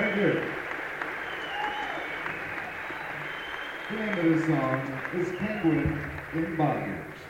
Thank you. The name of the song is Penguin in Bondage.